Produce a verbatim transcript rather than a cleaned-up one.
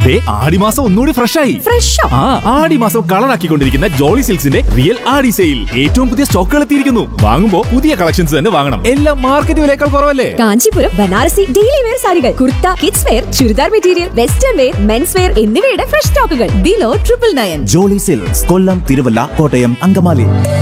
ആടിമാസം ഒന്നുകൂടി ഫ്രഷ് ആയി. ഫ്രഷോ? ആ, ആടിമാസം കളറാക്കിക്കൊണ്ടിരിക്കുന്ന ജോളി സിൽക്സിന്റെ റിയൽ ആടി സെയിൽ. ഏറ്റവും പുതിയ സ്റ്റോക്കുകൾ എത്തിയിരിക്കുന്നു. വാങ്ങുമ്പോ പുതിയ കളക്ഷൻസ് തന്നെ വാങ്ങണം. എല്ലാം മാർക്കറ്റ് വിലയേക്കാൾ കുറവല്ലേ? കാഞ്ചീപുരം ബനാറസി ഡെയിലി വെയർ സാരികൾ, kurta, kids wear, churidar material, western wear, men's wear എന്നിവയുടെ ഫ്രഷ് സ്റ്റോക്കുകൾ below triple nine. Jolly silks, കൊല്ലം, തിരുവല്ല, കോട്ടയം, അങ്കമാലി.